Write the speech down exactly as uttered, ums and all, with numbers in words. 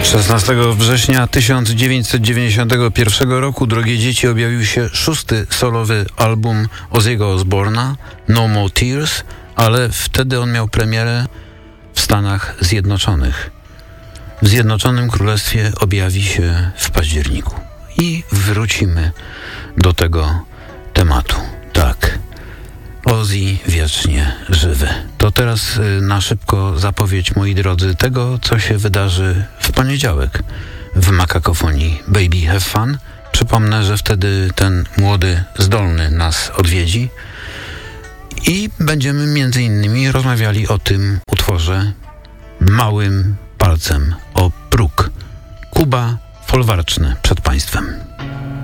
szesnastego września tysiąc dziewięćset dziewięćdziesiątego pierwszego roku, drogie dzieci, objawił się szósty solowy album Ozzy'ego Osbourna, No More Tears, ale wtedy on miał premierę w Stanach Zjednoczonych. W Zjednoczonym Królestwie objawi się w październiku. I wrócimy do tego tematu. Tak, Ozzy wiecznie żywy. To teraz na szybko zapowiedź, moi drodzy, tego, co się wydarzy w poniedziałek w Makakofonii Baby Have Fun. Przypomnę, że wtedy ten młody, zdolny nas odwiedzi i będziemy między innymi rozmawiali o tym utworze Małym palcem o próg. Kuba Folwarczny przed Państwem.